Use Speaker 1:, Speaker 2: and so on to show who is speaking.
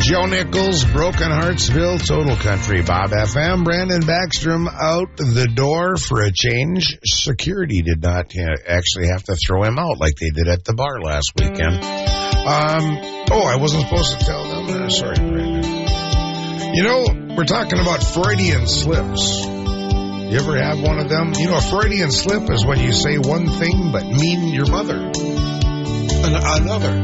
Speaker 1: Joe Nichols, Broken Heartsville, Total Country, Bob FM. Brandon Backstrom out the door for a change. Security did not actually have to throw him out like they did at the bar last weekend. I wasn't supposed to tell them. Sorry, Brandon. You know, we're talking about Freudian slips. You ever have one of them? You know, a Freudian slip is when you say one thing but mean your mother. Another.